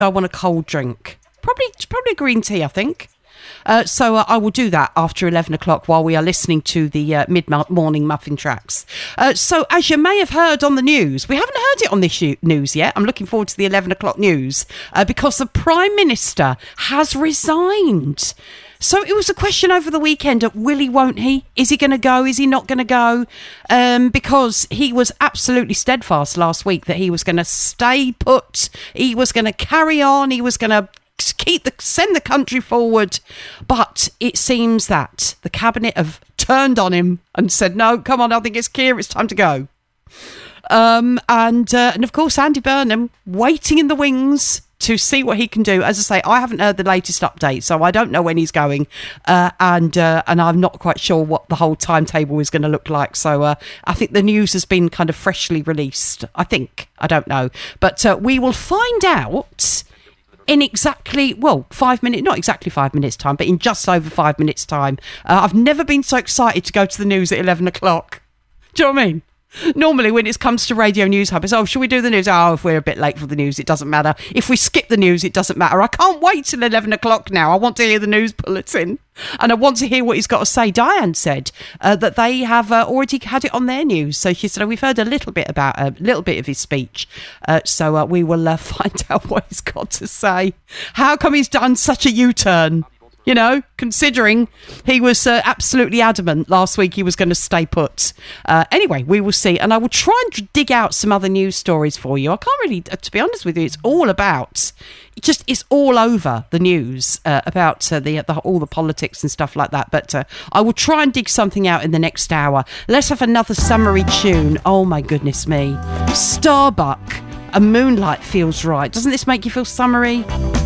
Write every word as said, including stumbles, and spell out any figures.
I want a cold drink. Probably, probably green tea, I think. Uh, so uh, I will do that after eleven o'clock while we are listening to the uh, mid-morning muffin tracks. Uh, so as you may have heard on the news, we haven't heard it on this news yet. I'm looking forward to the eleven o'clock news uh, because the Prime Minister has resigned. So it was a question over the weekend of will he, won't he? Is he going to go? Is he not going to go? Um, because he was absolutely steadfast last week that he was going to stay put. He was going to carry on. He was going to keep the send the country forward. But it seems that the cabinet have turned on him and said, no, come on, I think it's clear. It's time to go. Um, and, uh, and of course, Andy Burnham waiting in the wings to see what he can do. As I say, I haven't heard the latest update, so I don't know when he's going, uh, and uh, and I'm not quite sure what the whole timetable is going to look like. So uh, I think the news has been kind of freshly released. I think. I don't know. But uh, we will find out in exactly, well, five minutes, not exactly five minutes time, but in just over five minutes time. Uh, I've never been so excited to go to the news at eleven o'clock. Do you know what I mean? Normally when it comes to Radio News Hub, it's, oh, should we do the news? Oh, if we're a bit late for the news, it doesn't matter. If we skip the news, it doesn't matter. I can't wait till eleven o'clock now. I want to hear the news bulletin. And I want to hear what he's got to say. Diane said uh, that they have uh, already had it on their news. So she said, oh, we've heard a little bit about a little bit of his speech. Uh, so uh, we will uh, find out what he's got to say. How come he's done such a U-turn? You know, considering he was uh, absolutely adamant last week he was going to stay put. Uh, anyway, we will see. And I will try and dig out some other news stories for you. I can't really, to be honest with you, it's all about, it just it's all over the news uh, about uh, the, the all the politics and stuff like that. But uh, I will try and dig something out in the next hour. Let's have another summery tune. Oh, my goodness me. Starbuck, A Moonlight Feels Right. Doesn't this make you feel summery?